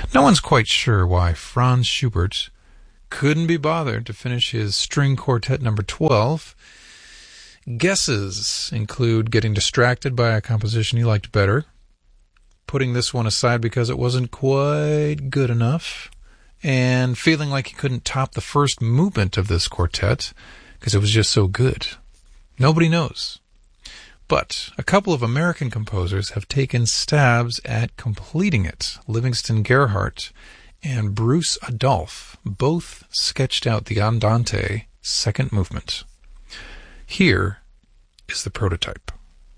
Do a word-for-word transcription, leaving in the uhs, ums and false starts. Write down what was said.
No one's quite sure why Franz Schubert couldn't be bothered to finish his string quartet number twelve. Guesses include getting distracted by a composition he liked better, putting this one aside because it wasn't quite good enough, and feeling like he couldn't top the first movement of this quartet because it was just so good. Nobody knows. But a couple of American composers have taken stabs at completing it. Livingston Gerhardt and Bruce Adolphe both sketched out the Andante second movement. Here is the prototype.